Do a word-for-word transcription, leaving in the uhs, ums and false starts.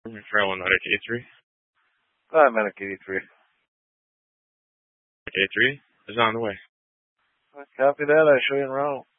Fairlawn, Medic eight three. Hi, Medic eighty-three. Medic eight three is on the way. Copy that. I show you en route.